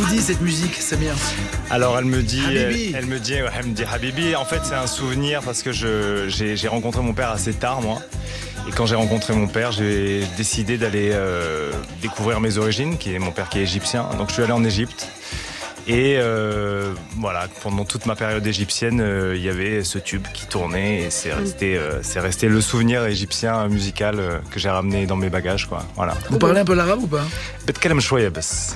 dit cette musique, Samir? Alors elle me dit Habibi. En fait, c'est un souvenir parce que j'ai rencontré mon père assez tard, moi. Et quand j'ai rencontré mon père, j'ai décidé d'aller découvrir mes origines, mon père qui est égyptien. Donc je suis allé en Égypte. Et voilà, pendant toute ma période égyptienne, il y avait ce tube qui tournait et c'est resté le souvenir égyptien musical que j'ai ramené dans mes bagages, quoi. Voilà. Vous parlez un peu l'arabe ou pas? Betkalem chouaya bas.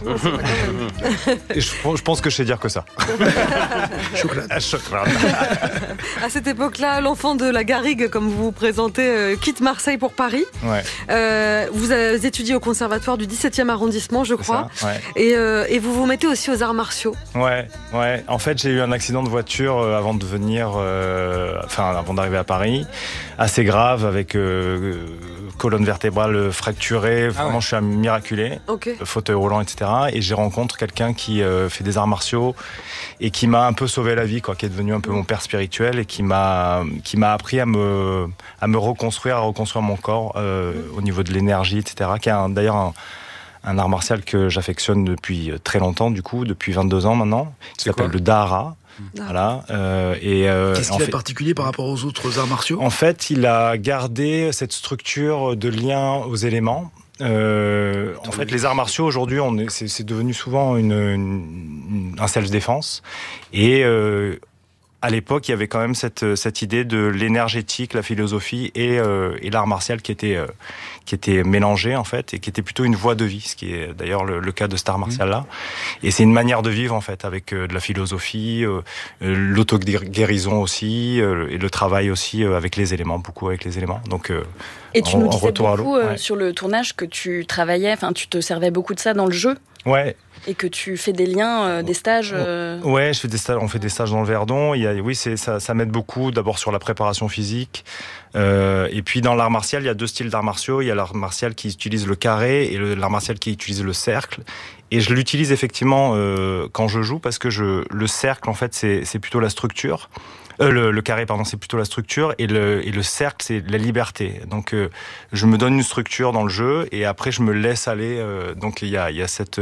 Je pense que je sais dire que ça. Chocolat. À cette époque-là, l'enfant de la garrigue, comme vous vous présentez, quitte Marseille pour Paris. Ouais. Vous étudiez au conservatoire du 17e arrondissement, je crois. Ça, ouais. Et vous vous mettez aussi aux arts martiaux. Ouais. En fait, j'ai eu un accident de voiture avant d'arriver à Paris, assez grave, avec colonne vertébrale fracturée. Vraiment, je suis un miraculé. Okay. Fauteuil roulant, etc. Et j'ai rencontré quelqu'un qui fait des arts martiaux et qui m'a un peu sauvé la vie, quoi, qui est devenu un peu mon père spirituel et qui m'a appris à me reconstruire, mon corps au niveau de l'énergie, etc. Qui est d'ailleurs un art martial que j'affectionne depuis très longtemps, depuis 22 ans maintenant, qui s'appelle le Dahara. Voilà. Qu'est-ce qu'il a de particulier par rapport aux autres arts martiaux? En fait, il a gardé cette structure de lien aux éléments. En fait, les arts martiaux aujourd'hui, c'est devenu souvent un self-défense. Et à l'époque, il y avait quand même cette idée de l'énergétique, la philosophie et l'art martial qui était mélangé en fait et qui était plutôt une voie de vie, ce qui est d'ailleurs le cas de cet art martial là. Et c'est une manière de vivre en fait avec de la philosophie, l'auto-guérison aussi et le travail aussi avec les éléments, beaucoup avec les éléments. Donc et tu nous disais beaucoup sur le tournage que tu travaillais, tu te servais beaucoup de ça dans le jeu. Ouais. Et que tu fais des liens, des stages. Ouais, on fait des stages dans le Verdon. Ça m'aide beaucoup. D'abord sur la préparation physique, et puis dans l'art martial, il y a deux styles d'art martiaux. Il y a l'art martial qui utilise le carré et l'art martial qui utilise le cercle. Et je l'utilise effectivement quand je joue parce que le cercle en fait c'est plutôt la structure. Le carré, pardon, c'est plutôt la structure et le cercle, c'est la liberté. Donc, je me donne une structure dans le jeu et après, je me laisse aller. Donc, il y a cette,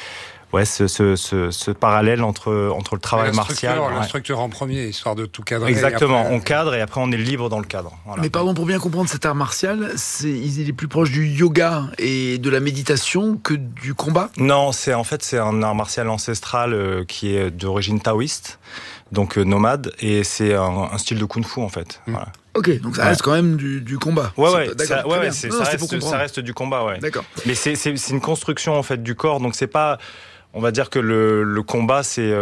ce parallèle entre le travail martial. La structure en premier, histoire de tout cadrer. Exactement, on cadre et après, on est libre dans le cadre. Voilà. Mais pardon, pour bien comprendre cet art martial, il est plus proche du yoga et de la méditation que du combat? Non, c'est un art martial ancestral qui est d'origine taoïste. Donc nomade, et c'est un style de kung-fu en fait. Voilà. Ok, donc ça reste quand même du combat. Ça reste du combat, ouais. D'accord. Mais c'est une construction en fait du corps, donc c'est pas, on va dire que le combat c'est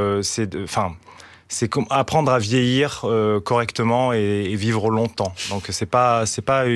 apprendre à vieillir correctement et vivre longtemps. Donc c'est pas